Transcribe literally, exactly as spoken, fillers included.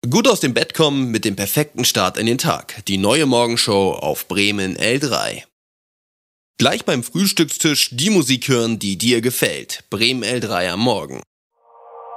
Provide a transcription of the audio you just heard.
Gut aus dem Bett kommen mit dem perfekten Start in den Tag. Die neue Morgenshow auf Bremen L drei. Gleich beim Frühstückstisch die Musik hören, die dir gefällt. Bremen L drei am Morgen.